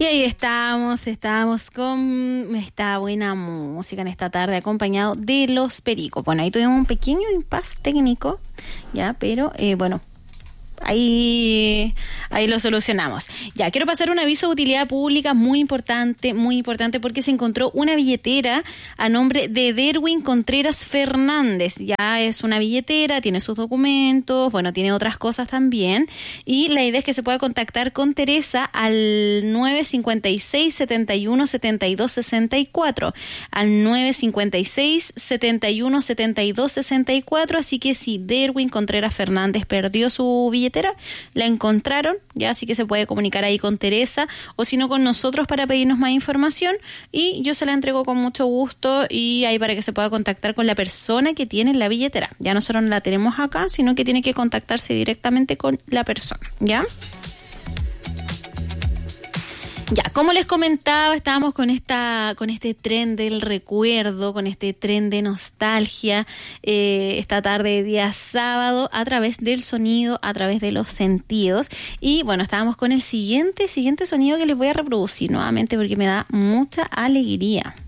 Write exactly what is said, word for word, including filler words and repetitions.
Y ahí estamos, estamos con esta buena música en esta tarde, acompañado de Los Pericos. Bueno, ahí tuvimos un pequeño impasse técnico, ya, pero eh, bueno, ahí, ahí lo solucionamos. Ya, quiero pasar un aviso de utilidad pública muy importante, muy importante, porque se encontró una billetera a nombre de Derwin Contreras Fernández. Ya es una billetera, tiene sus documentos, bueno, tiene otras cosas también. Y la idea es que se pueda contactar con Teresa al nueve cinco seis, siete uno, siete dos seis cuatro, al nueve cinco seis, siete uno, siete dos seis cuatro. Así que si Derwin Contreras Fernández perdió su billetera, la encontraron, ya, así que se puede comunicar ahí con Teresa o si no con nosotros para pedirnos más información y yo se la entrego con mucho gusto y ahí para que se pueda contactar con la persona que tiene la billetera. Ya nosotros no la tenemos acá, sino que tiene que contactarse directamente con la persona, ¿ya? Ya, como les comentaba, estábamos con esta, con este tren del recuerdo, con este tren de nostalgia, eh, esta tarde de día sábado, a través del sonido, a través de los sentidos. Y bueno, estábamos con el siguiente, siguiente sonido que les voy a reproducir nuevamente porque me da mucha alegría.